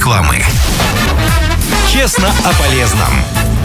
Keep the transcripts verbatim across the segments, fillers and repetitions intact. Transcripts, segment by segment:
рекламы. Честно о полезном.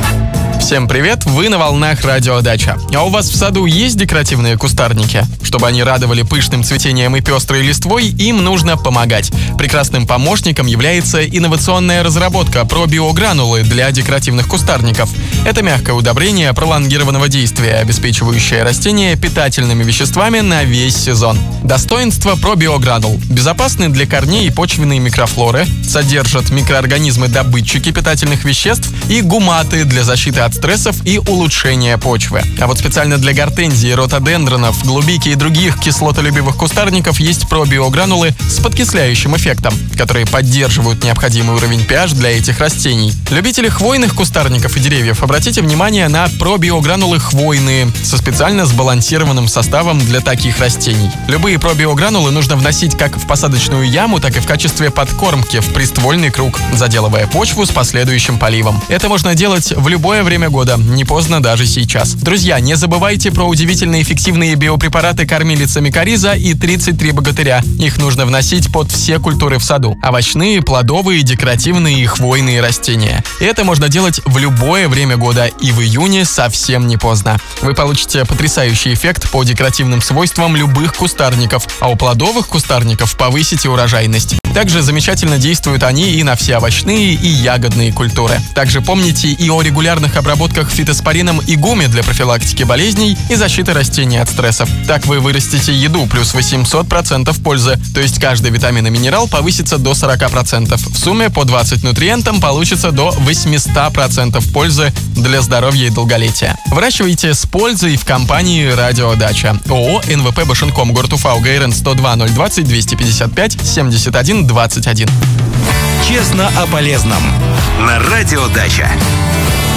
Всем привет, вы на волнах Радио Дача. А у вас в саду есть декоративные кустарники? Чтобы они радовали пышным цветением и пестрой листвой, им нужно помогать. Прекрасным помощником является инновационная разработка пробиогранулы для декоративных кустарников. Это мягкое удобрение пролонгированного действия, обеспечивающее растения питательными веществами на весь сезон. Достоинства пробиогранул: безопасны для корней и почвенной микрофлоры, содержат микроорганизмы-добытчики питательных веществ и гуматы для защиты от стрессов и улучшения почвы. А вот специально для гортензии, ротодендронов, голубики и других кислотолюбивых кустарников есть пробиогранулы с подкисляющим эффектом, которые поддерживают необходимый уровень pH для этих растений. Любители хвойных кустарников и деревьев, обратите внимание на пробиогранулы хвойные со специально сбалансированным составом для таких растений. Любые пробиогранулы нужно вносить как в посадочную яму, так и в качестве подкормки в приствольный круг, заделывая почву с последующим поливом. Это можно делать в любое время года, не поздно даже сейчас. Друзья, не забывайте про удивительно эффективные биопрепараты кормилица микориза и тридцать три богатыря. Их нужно вносить под все культуры в саду: овощные, плодовые, декоративные и хвойные растения. И это можно делать в любое время года, и в июне совсем не поздно. Вы получите потрясающий эффект по декоративным свойствам любых кустарников, а у плодовых кустарников повысите урожайность. Также замечательно действуют они и на все овощные и ягодные культуры. Также помните и о регулярных обработках фитоспорином и гуме для профилактики болезней и защиты растений от стрессов. Так вы вырастите еду плюс восемьсот процентов пользы, то есть каждый витамин и минерал повысится до сорок процентов. В сумме по двадцать нутриентам получится до восемьсот процентов пользы для здоровья и долголетия. Выращивайте с пользой в компании Радио Дача. ООО эн вэ пэ Башенком, город Уфа, УГРН эр эн сто два ноль двадцать двести пятьдесят пять семьдесят один двадцать один. Честно о полезном на Радио Дача.